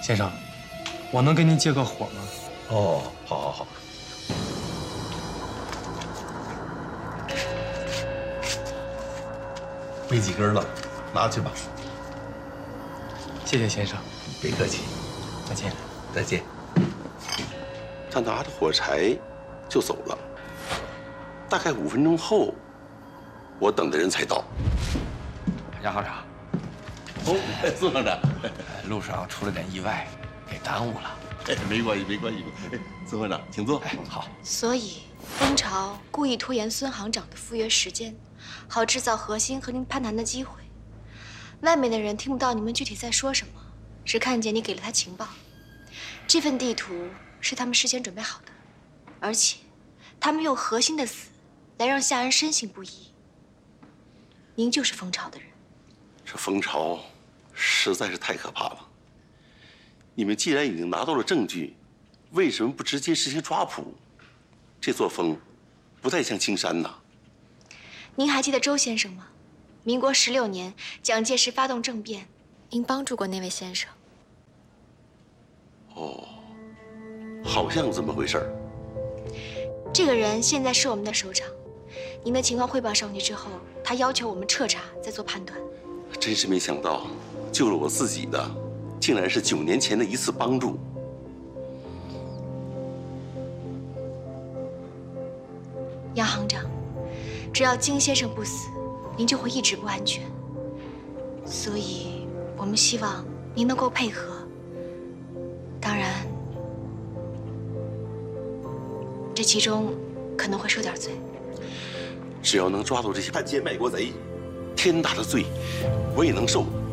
先生，我能跟您借个火吗？ 哦，好好好。没几根了，拿去吧。 谢谢先生， 别客气， 再见。 再见。 他拿着火柴就走了。大概5分钟后，我等的人才到。 杨行长， 哦，孙行长， 路上出了点意外，给耽误了。 哎，没关系，没关系。孙行长，请坐。 哎，好。 所以，蜂巢故意拖延孙行长的赴约时间，好制造核心和您攀谈的机会。外面的人听不到你们具体在说什么，只看见你给了他情报。这份地图是他们事先准备好的，而且，他们用核心的死来让夏人深信不疑。您就是蜂巢的人。 这蜂巢实在是太可怕了。你们既然已经拿到了证据，为什么不直接实行抓捕？这座蜂不太像青山呐。 您还记得周先生吗？民国16年，蒋介石发动政变，您帮助过那位先生。 哦，好像这么回事儿。 这个人现在是我们的首长，您的情况汇报上去之后，他要求我们彻查，再做判断。 真是没想到，救了我自己的，竟然是9年前的一次帮助。 杨行长，只要金先生不死，您就会一直不安全。所以，我们希望您能够配合。当然，这其中可能会受点罪。 只要能抓到这些汉奸卖国贼，天大的罪我也能受。